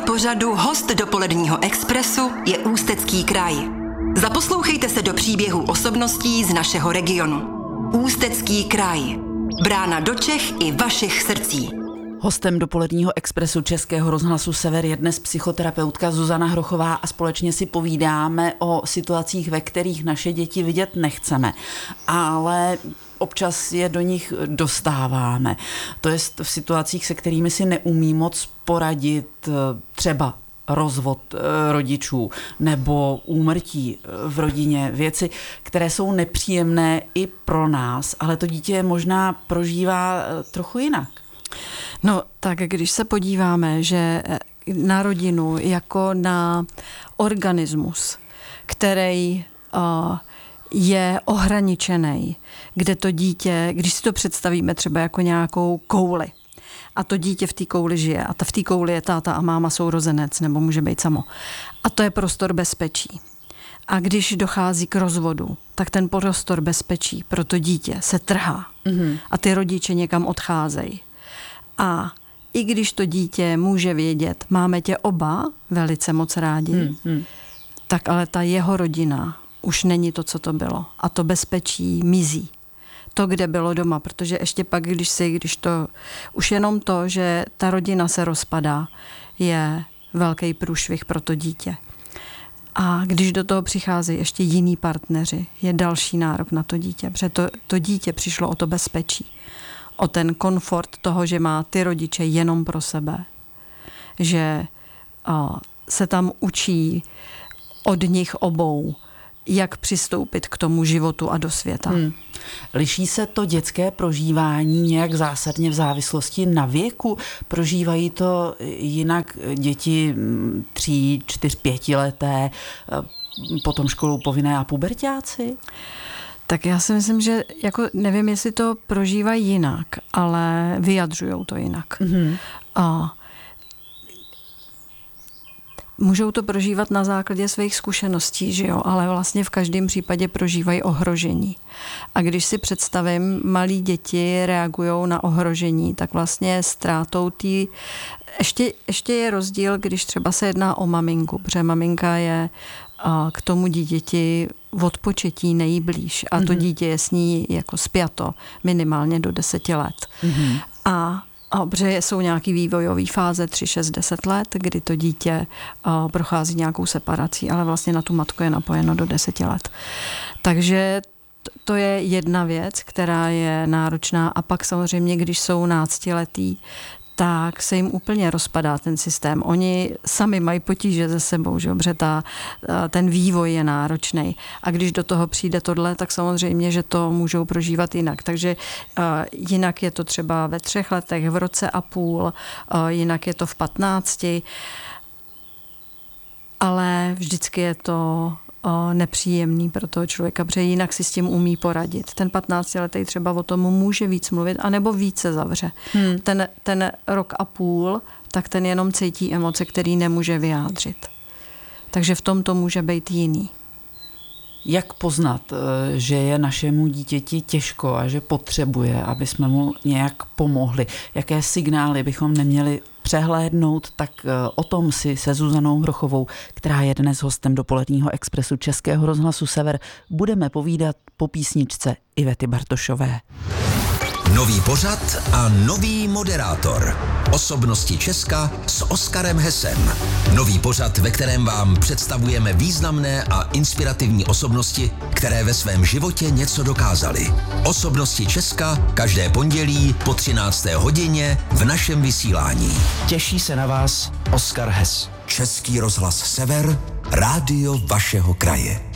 pořadu Host dopoledního expresu je Ústecký kraj. Zaposlouchejte se do příběhů osobností z našeho regionu. Ústecký kraj. Brána do Čech i vašich srdcí. Hostem dopoledního expresu Českého rozhlasu Sever je dnes psychoterapeutka Zuzana Hrochová a společně si povídáme o situacích, ve kterých naše děti vidět nechceme, ale občas je do nich dostáváme. To je v situacích, se kterými si neumí moc poradit, třeba rozvod rodičů nebo úmrtí v rodině, věci, které jsou nepříjemné i pro nás, ale to dítě možná prožívá trochu jinak. No, tak když se podíváme, že na rodinu jako na organismus, který je ohraničený, kde to dítě, když si to představíme třeba jako nějakou kouli, a to dítě v té kouli žije, a v té kouli je táta a máma sourozenec, nebo může být samo. A to je prostor bezpečí. A když dochází k rozvodu, tak ten prostor bezpečí pro to dítě se trhá. A ty rodiče někam odcházejí. A i když to dítě může vědět, máme tě oba velice moc rádi, tak ale ta jeho rodina už není to, co to bylo. A to bezpečí mizí. To, kde bylo doma, protože ještě pak, když to, už jenom to, že ta rodina se rozpadá, je velký průšvih pro to dítě. A když do toho přicházejí ještě jiní partneři, je další nárok na to dítě, protože to dítě přišlo o to bezpečí. O ten komfort toho, že má ty rodiče jenom pro sebe. Že se tam učí od nich obou, jak přistoupit k tomu životu a do světa. Liší se to dětské prožívání nějak zásadně v závislosti na věku? Prožívají to jinak děti 3, 4, 5 leté, potom školou povinné a puberťáci? Tak já si myslím, že jako nevím, jestli to prožívají jinak, ale vyjadřujou to jinak. A můžou to prožívat na základě svých zkušeností, že jo, ale vlastně v každém případě prožívají ohrožení. A když si představím, malí děti reagují na ohrožení, tak vlastně ztrátou ještě je rozdíl, když třeba se jedná o maminku, protože maminka je k tomu dítěti v odpočetí nejblíž a to dítě je s ní jako spjato minimálně do 10 let. A protože jsou nějaký vývojový fáze 3, 6, 10 let, kdy to dítě prochází nějakou separací, ale vlastně na tu matku je napojeno do 10 let. Takže to je jedna věc, která je náročná a pak samozřejmě, když jsou náctiletí, tak se jim úplně rozpadá ten systém. Oni sami mají potíže se sebou, že dobře, ten vývoj je náročný. A když do toho přijde tohle, tak samozřejmě, že to můžou prožívat jinak. Takže jinak je to třeba ve 3 letech, v roce a půl, jinak je to v 15, ale vždycky je to nepříjemný pro toho člověka, protože jinak si s tím umí poradit. Ten 15letý třeba o tom může víc mluvit, anebo více zavře. Ten rok a půl, tak ten jenom cítí emoce, který nemůže vyjádřit. Takže v tom to může být jiný. Jak poznat, že je našemu dítěti těžko a že potřebuje, aby jsme mu nějak pomohli? Jaké signály bychom neměli přehlédnout, tak o tom si se Zuzanou Hrochovou, která je dnes hostem dopoledního expresu Českého rozhlasu Sever, budeme povídat po písničce Ivety Bartošové. Nový pořad a nový moderátor. Osobnosti Česka s Oskarem Hesem. Nový pořad, ve kterém vám představujeme významné a inspirativní osobnosti, které ve svém životě něco dokázaly. Osobnosti Česka každé pondělí po 13. hodině v našem vysílání. Těší se na vás Oskar Hes. Český rozhlas Sever, rádio vašeho kraje.